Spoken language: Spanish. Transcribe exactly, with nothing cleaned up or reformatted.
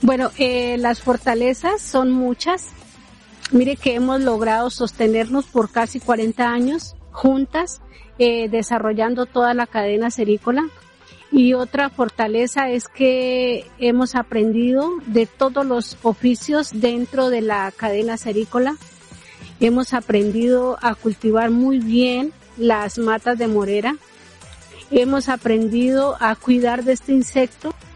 Bueno, eh, las fortalezas son muchas. Mire que hemos logrado sostenernos por casi cuarenta años juntas, eh, desarrollando toda la cadena cerícola. Y otra fortaleza es que hemos aprendido de todos los oficios dentro de la cadena cerícola. Hemos aprendido a cultivar muy bien las matas de morera. Hemos aprendido a cuidar de este insecto